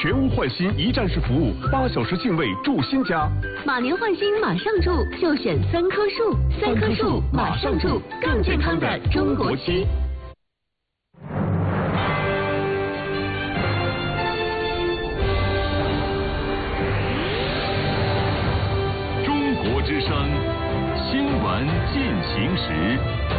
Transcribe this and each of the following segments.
全屋换新一站式服务，8小时净位住新家。 马年换新马上住，就选3棵树，3棵树马上住，更健康的中国区。 中国之声新闻进行时。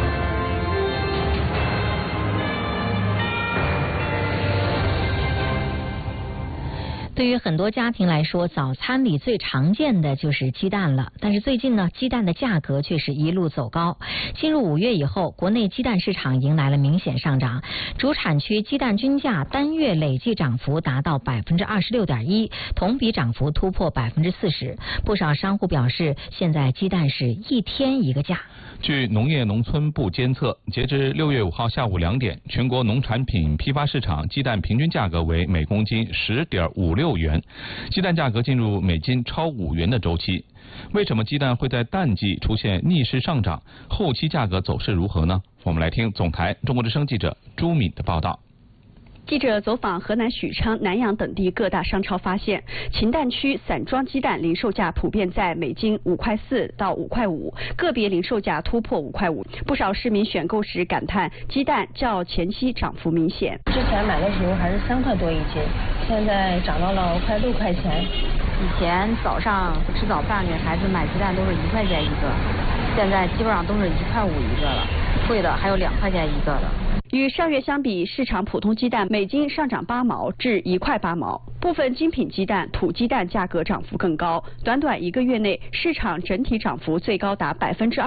对于很多家庭来说，早餐里最常见的就是鸡蛋了。但是最近呢，鸡蛋的价格却是一路走高。进入5月以后，国内鸡蛋市场迎来了明显上涨，主产区鸡蛋均价单月累计涨幅达到26.1%，同比涨幅突破40%。不少商户表示，现在鸡蛋是一天一个价。 据农业农村部监测，截至6月5号下午2点，全国农产品批发市场鸡蛋平均价格为每公斤10.56元，鸡蛋价格进入每斤超5元的周期。为什么鸡蛋会在淡季出现逆势上涨？后期价格走势如何呢？我们来听总台中国之声记者朱敏的报道。 记者走访河南许昌、南阳等地各大商超发现，秦蛋区散装鸡蛋零售价普遍在每斤5.4块到5.5块，个别零售价突破5.5块。不少市民选购时感叹，鸡蛋较前期涨幅明显。 之前买的时候还是3块多一斤，现在涨到了快6块钱。 以前早上吃早饭给孩子买鸡蛋都是1块钱一个，现在基本上都是1.5块一个了，贵的还有2块钱一个的。 与上月相比，市场普通鸡蛋每斤上涨8毛至1块8毛，部分精品鸡蛋、土鸡蛋价格涨幅更高。短短1个月内，市场整体涨幅最高达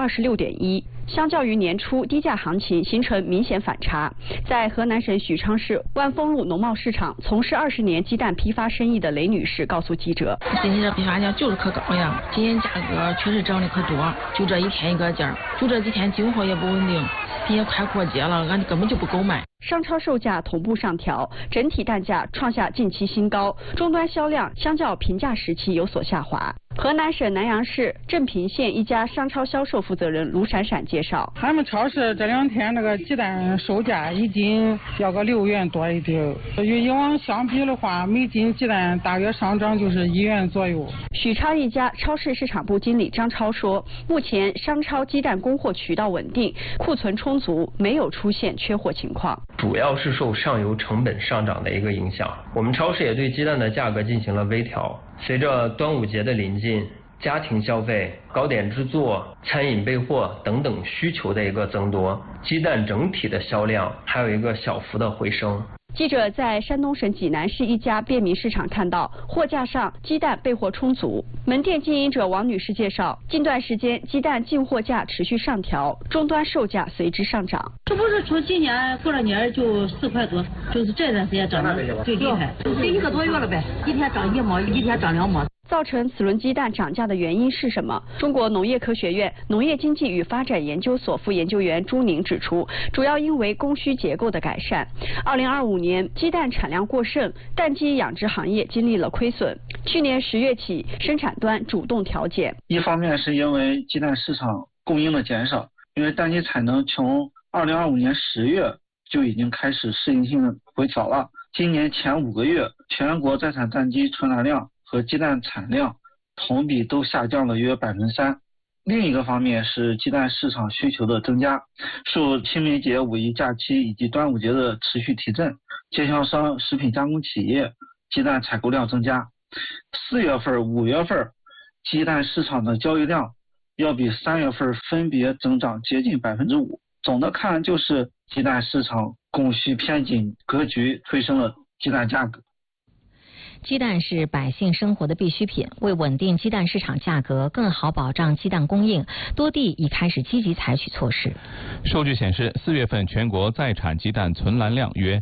26.1%。相较于年初低价行情，形成明显反差。在河南省许昌市万丰路农贸市场从事20年鸡蛋批发生意的雷女士告诉记者：“ 最近这批发价就是可高呀，今年价格确实涨得可多，就这一天一个价，就这几天进货也不稳定，并且快过节了，俺根本就不够卖。” 商超售价同步上调，整体蛋价创下近期新高，终端销量相较平价时期有所下滑。河南省南阳市镇平县一家商超销售负责人卢闪闪介绍， 俺们超市这2天那个鸡蛋售价一斤要个6元多一点，与以往相比的话，每斤鸡蛋大约上涨就是1元左右。 许昌一家超市市场部经理张超说，目前商超鸡蛋供货渠道稳定，库存充足，没有出现缺货情况。 主要是受上游成本上涨的一个影响，我们超市也对鸡蛋的价格进行了微调。随着端午节的临近，家庭消费、糕点制作、餐饮备货等等需求的一个增多，鸡蛋整体的销量还有一个小幅的回升。 记者在山东省济南市一家便民市场看到，货架上鸡蛋备货充足。门店经营者王女士介绍，近段时间鸡蛋进货价持续上调，终端售价随之上涨。 这不是从今年过了年就4块多，就是这段时间涨得最厉害，这1个多月了呗，一天涨1毛，一天涨2毛。 造成此轮鸡蛋涨价的原因是什么？中国农业科学院农业经济与发展研究所副研究员朱宁指出，主要因为供需结构的改善。2025年鸡蛋产量过剩，蛋鸡养殖行业经历了亏损。去年10月起，生产端主动调减。 一方面是因为鸡蛋市场供应的减少，因为蛋鸡产能从2025年10月就已经开始适应性的回调了。今年前5个月，全国在产蛋鸡存栏量和鸡蛋产量同比都下降了约3%。另一个方面是鸡蛋市场需求的增加，受清明节、5一假期以及端午节的持续提振，经销商、食品加工企业鸡蛋采购量增加。4月份、5月份鸡蛋市场的交易量要比3月份分别增长接近5%。总的看，就是鸡蛋市场供需偏紧格局推升了鸡蛋价格。 鸡蛋是百姓生活的必需品，为稳定鸡蛋市场价格，更好保障鸡蛋供应，多地已开始积极采取措施。 数据显示，4月份全国在产鸡蛋存栏量约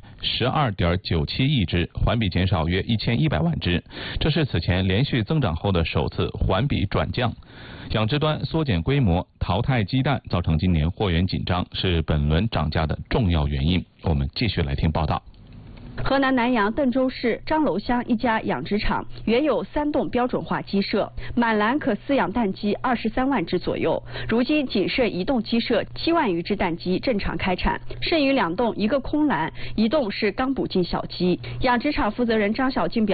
12.97亿只，环比减少约1100万只，这是此前连续增长后的首次环比转降。养殖端缩减规模、淘汰鸡蛋，造成今年货源紧张，是本轮涨价的重要原因。我们继续来听报道。 河南南阳邓州市张楼乡一家养殖场原有3栋标准化鸡舍，满栏可饲养蛋鸡23万只左右，如今仅剩1栋鸡舍7万余只蛋鸡正常开产，剩余2栋，一个空栏，1栋是刚补进小鸡。养殖场负责人张小静表